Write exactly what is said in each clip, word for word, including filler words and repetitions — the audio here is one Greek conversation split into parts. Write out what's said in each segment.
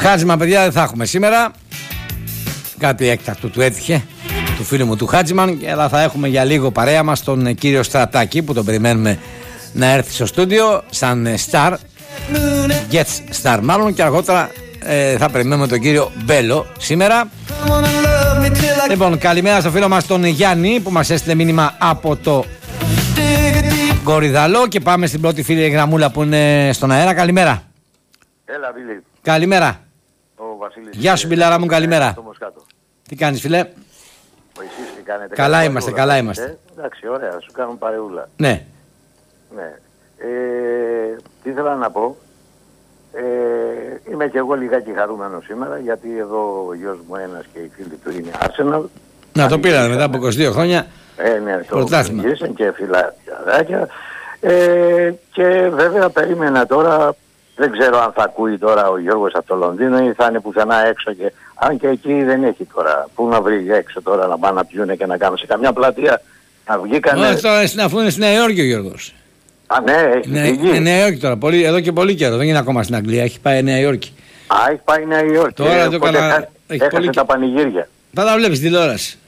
Χάτζημα, παιδιά, δεν θα έχουμε σήμερα. Κάτι έκτακτο του έτυχε, του φίλου μου του Χάτζημαν, αλλά θα έχουμε για λίγο παρέα μας τον κύριο Στρατάκη που τον περιμένουμε να έρθει στο στούντιο σαν star, guest star μάλλον, και αργότερα ε, θα περιμένουμε τον κύριο Μπέλο σήμερα. Λοιπόν, καλημέρα στο φίλο μας τον Γιάννη που μας έστειλε μήνυμα από το Κορυδαλό και πάμε στην πρώτη φίλη γραμμούλα που είναι στον αέρα. Καλημέρα. Έλα, Βίλη. Καλημέρα. Ο Βασίλης. Γεια σου, Μπιλάρα μου, καλημέρα. Μοσκάτο. Τι κάνεις, φίλε? Εσείς τι κάνετε? Καλά είμαστε, καλά παρεούλα, είμαστε. Ε? Εντάξει, ωραία, σου κάνουν παρεούλα. Ναι. Ναι. Ε, τι ήθελα να πω. Ε, είμαι και εγώ λιγάκι χαρούμενος σήμερα, γιατί εδώ ο γιος μου ένας και οι φίλοι του είναι Arsenal. Να το πήραμε μετά από είκοσι δύο χρόνια. Ε, ναι, το πρωτάθλημα. και φιλάκια. Ε, και βέβαια περίμενα τώρα, δεν ξέρω αν θα ακούει τώρα ο Γιώργος από το Λονδίνο ή θα είναι πουθενά έξω, και αν και εκεί δεν έχει τώρα. Πού να βρει έξω τώρα να πάνε να πιούνε και να κάνουν σε καμιά πλατεία. Να βγήκανε... Όχι, τώρα αφού είναι στη Νέα Υόρκη ο Γιώργος. Α, ναι, έχει Ναι, φύγει. είναι Νέα Υόρκη τώρα, πολύ, εδώ και πολύ καιρό. Δεν είναι ακόμα στην Αγγλία, έχει πάει Νέα Υόρκη. Α, έχει πάει Νέα Υόρκη. Τώρα ε, το οπότε έκανα- έχασε έχει πολύ τα και- πανηγύρια. Θα τα βλέπεις τηλεόραση.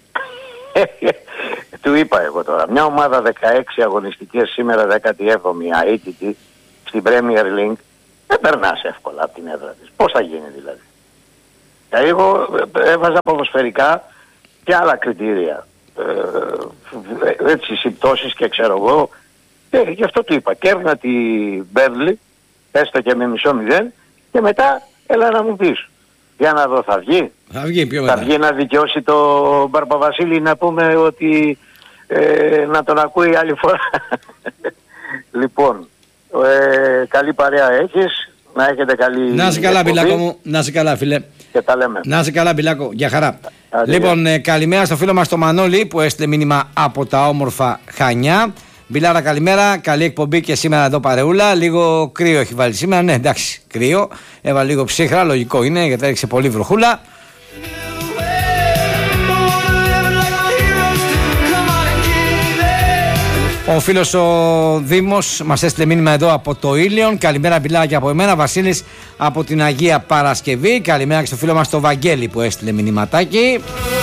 Του είπα εγώ τώρα, μια ομάδα δεκαέξι αγωνιστικές σήμερα, δέκατη έβδομη αίτητη στην Premier League, δεν περνάς εύκολα από την έδρα της. Πώς θα γίνει δηλαδή? Δηλαδή εγώ έβαζα ποδοσφαιρικά και άλλα κριτήρια. Ε, έτσι συμπτώσεις και ξέρω εγώ. Και γι' αυτό του είπα. Κέρνα τη Μπέρνλι, έστω και με μισό μηδέν, και μετά έλα να μου πεις. Για να δω, θα βγει. Θα βγει πιο Θα μετά. βγει να δικαιώσει το Μπαρπαβασίλη, να πούμε ότι ε, να τον ακούει άλλη φορά. Λοιπόν, ε, καλή παρέα έχεις, να έχετε καλή Να είσαι καλά, εκπομπή Μπιλάκο μου. Να είσαι καλά, φίλε. και τα λέμε. Να είσαι καλά, Μπιλάκο. Για χαρά. Άντε, Λοιπόν, ε, καλημέρα στο φίλο μας τον Μανώλη που έστειλε μήνυμα από τα όμορφα Χανιά. Μπιλάρα, καλημέρα. Καλή εκπομπή και σήμερα εδώ παρεούλα. Λίγο κρύο έχει βάλει σήμερα. Ναι, εντάξει, κρύο. Έβαλε λίγο ψύχρα, λογικό είναι γιατί έριξε πολύ βροχούλα. Ο φίλος ο Δήμος μας έστειλε μήνυμα εδώ από το Ήλιον. Καλημέρα, Μπιλάκη, από εμένα. Βασίλης από την Αγία Παρασκευή. Καλημέρα και στο φίλο μας το Βαγγέλη που έστειλε μηνυματάκι.